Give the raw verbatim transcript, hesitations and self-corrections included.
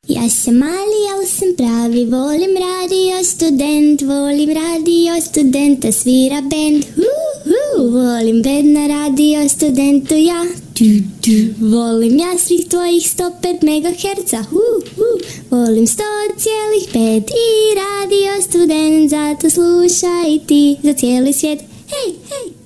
Ja sam mali, ali sam pravi, volim radio student, volim radio studenta, svira bend, hu, hu, volim bend na radio studentu, ja, tu, tu, volim ja svih tvojih sto pet megaherca, hu, hu, volim sto cijelih pet i radio student, zato slušaj ti za cijeli svijet.